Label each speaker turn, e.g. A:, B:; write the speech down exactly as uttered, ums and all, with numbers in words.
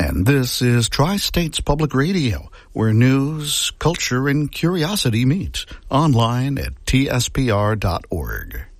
A: And this is Tri-States Public Radio, where news, culture, and curiosity meet. Online at T S P R dot org.